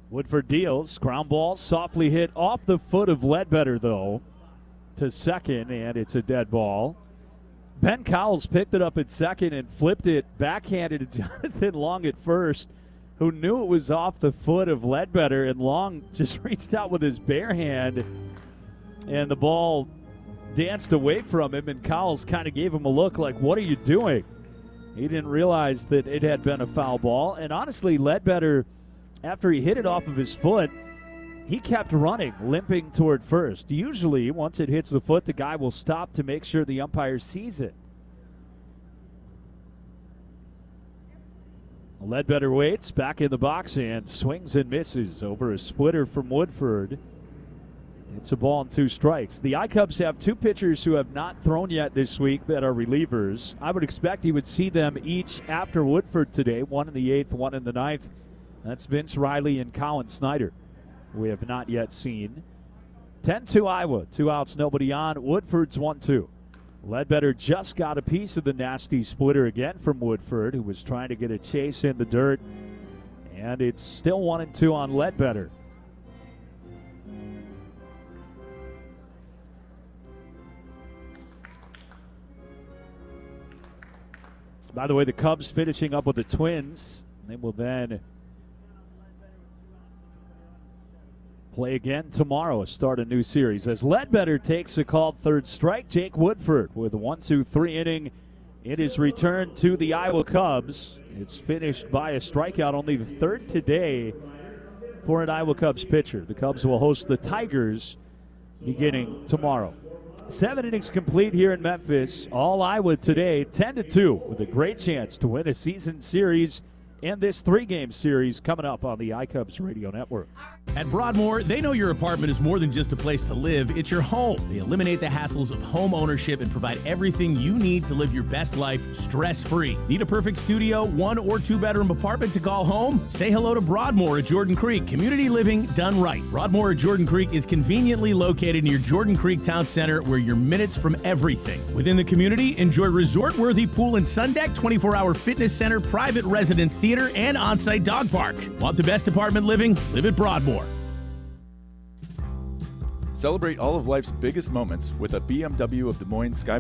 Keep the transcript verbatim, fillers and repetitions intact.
Woodford deals. Ground ball softly hit off the foot of Ledbetter, though, to second, and it's a dead ball. Ben Cowles picked it up at second and flipped it backhanded to Jonathan Long at first, who knew it was off the foot of Ledbetter, and Long just reached out with his bare hand, and the ball danced away from him, and Cowles kind of gave him a look like, what are you doing? He didn't realize that it had been a foul ball, and honestly, Ledbetter, after he hit it off of his foot, he kept running, limping toward first. Usually, once it hits the foot, the guy will stop to make sure the umpire sees it. Ledbetter waits, back in the box, and swings and misses over a splitter from Woodford. It's a ball and two strikes. The I-Cubs have two pitchers who have not thrown yet this week that are relievers. I would expect you would see them each after Woodford today, one in the eighth, one in the ninth. That's Vince Riley and Colin Snyder. We have not yet seen. ten two Iowa, two outs, nobody on. Woodford's one two. Ledbetter just got a piece of the nasty splitter again from Woodford, who was trying to get a chase in the dirt. And it's still one and two on Ledbetter. By the way, the Cubs finishing up with the Twins. They will then play again tomorrow, start a new series. As Ledbetter takes a called third strike, Jake Woodford with a one two three inning. It is returned to the Iowa Cubs. It's finished by a strikeout, only the third today for an Iowa Cubs pitcher. The Cubs will host the Tigers beginning tomorrow. Seven innings complete here in Memphis. All Iowa today, ten to two, with a great chance to win a season series and this three-game series coming up on the iCubs Radio Network. At Broadmoor, they know your apartment is more than just a place to live, it's your home. They eliminate the hassles of home ownership and provide everything you need to live your best life stress-free. Need a perfect studio, one or two-bedroom apartment to call home? Say hello to Broadmoor at Jordan Creek. Community living done right. Broadmoor at Jordan Creek is conveniently located near Jordan Creek Town Center, where you're minutes from everything. Within the community, enjoy resort-worthy pool and sun deck, twenty-four hour fitness center, private resident theater, and on-site dog park. Want the best apartment living? Live at Broadmoor. Celebrate all of life's biggest moments with a B M W of Des Moines Sky